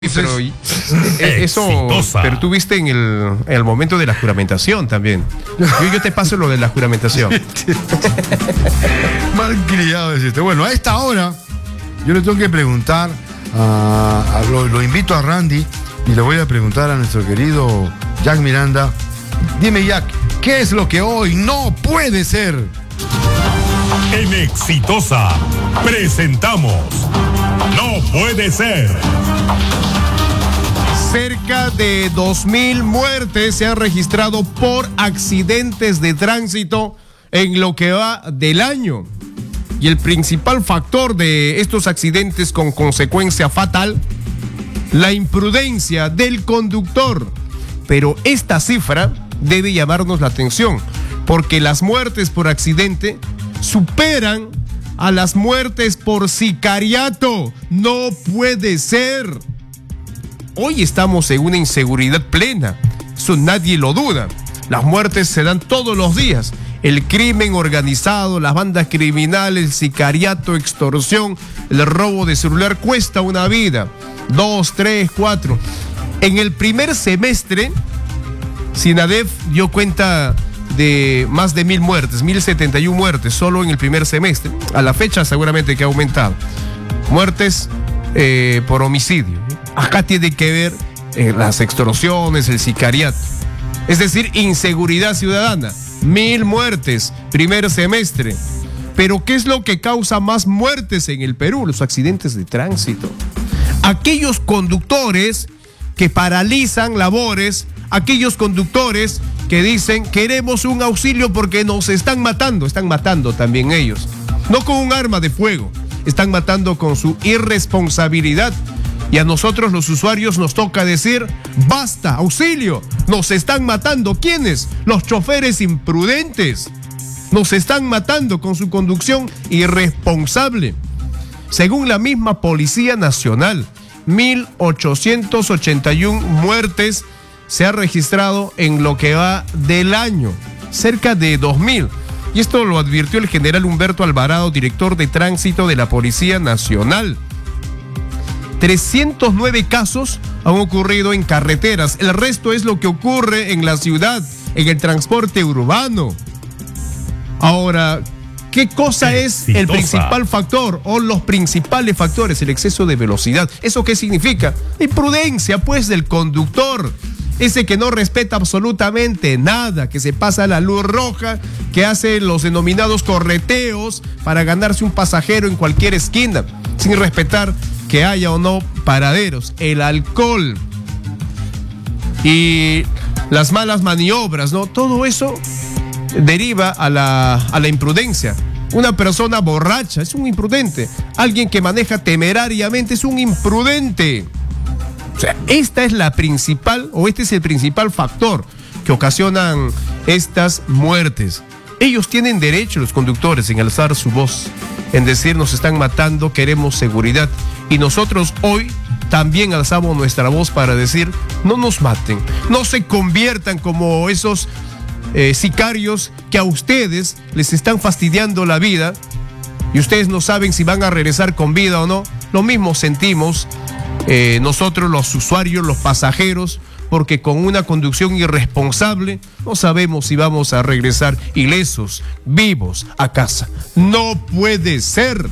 Pero tú viste en el momento de la juramentación también. Yo te paso lo de la juramentación. Malcriado es este. Bueno, a esta hora yo le tengo que preguntar lo invito a Randy y le voy a preguntar a nuestro querido Jack Miranda. Dime, Jack, ¿qué es lo que hoy no puede ser? En Exitosa presentamos No Puede Ser. Cerca de 2,000 muertes se han registrado por accidentes de tránsito en lo que va del año. Y el principal factor de estos accidentes con consecuencia fatal, la imprudencia del conductor. Pero esta cifra debe llamarnos la atención, porque las muertes por accidente superan a las muertes por sicariato. No puede ser. Hoy estamos en una inseguridad plena, eso nadie lo duda. Las muertes se dan todos los días. El crimen organizado, las bandas criminales, el sicariato, extorsión, el robo de celular cuesta una vida. 2, 3, 4. En el primer semestre, SINADEF dio cuenta de más de 1,000 muertes, 1,071 muertes solo en el primer semestre. A la fecha seguramente que ha aumentado. Muertes por homicidio. Acá tiene que ver las extorsiones, el sicariato. Es decir, inseguridad ciudadana. 1,000 muertes, primer semestre. Pero ¿qué es lo que causa más muertes en el Perú? Los accidentes de tránsito. Aquellos conductores que paralizan labores, aquellos conductores que dicen queremos un auxilio porque nos están matando también ellos. No con un arma de fuego, están matando con su irresponsabilidad. Y a nosotros los usuarios nos toca decir, basta, auxilio, nos están matando. ¿Quiénes? Los choferes imprudentes. Nos están matando con su conducción irresponsable. Según la misma Policía Nacional, 1,881 muertes se ha registrado en lo que va del año, cerca de 2,000. Y esto lo advirtió el general Humberto Alvarado, director de tránsito de la Policía Nacional. 309 casos han ocurrido en carreteras. El resto es lo que ocurre en la ciudad, en el transporte urbano. Ahora, ¿qué cosa es el principal factor o los principales factores? El exceso de velocidad. ¿Eso qué significa? Imprudencia, pues, del conductor. Ese que no respeta absolutamente nada, que se pasa la luz roja, que hace los denominados correteos para ganarse un pasajero en cualquier esquina, sin respetar que haya o no paraderos. El alcohol y las malas maniobras, ¿no? Todo eso deriva a la imprudencia. Una persona borracha es un imprudente. Alguien que maneja temerariamente es un imprudente. O sea, esta es la principal, o este es el principal factor que ocasionan estas muertes. Ellos tienen derecho, los conductores, en alzar su voz, en decir nos están matando, queremos seguridad. Y nosotros hoy también alzamos nuestra voz para decir no nos maten, no se conviertan como esos sicarios que a ustedes les están fastidiando la vida y ustedes no saben si van a regresar con vida o no. Lo mismo sentimos nosotros los usuarios, los pasajeros, porque con una conducción irresponsable no sabemos si vamos a regresar ilesos, vivos a casa. No puede ser.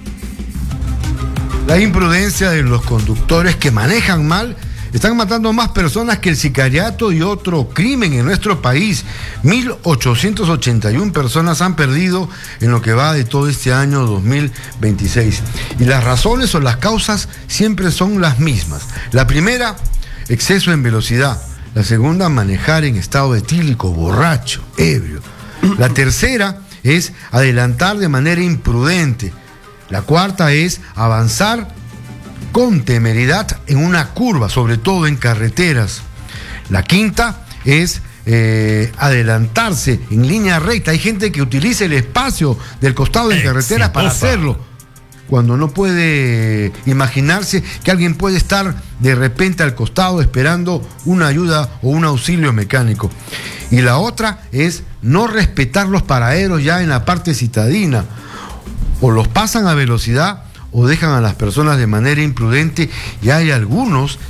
La imprudencia de los conductores que manejan mal están matando más personas que el sicariato y otro crimen en nuestro país. 1,881 personas han perdido en lo que va de todo este año 2026. Y las razones o las causas siempre son las mismas. La primera, exceso en velocidad. La segunda, manejar en estado etílico, borracho, ebrio. La tercera es adelantar de manera imprudente. La cuarta es avanzar con temeridad en una curva, sobre todo en carreteras. La quinta es adelantarse en línea recta. Hay gente que utiliza el espacio del costado de carreteras para hacerlo, cuando no puede imaginarse que alguien puede estar de repente al costado esperando una ayuda o un auxilio mecánico. Y la otra es no respetar los paraderos ya en la parte citadina. O los pasan a velocidad o dejan a las personas de manera imprudente, y hay algunos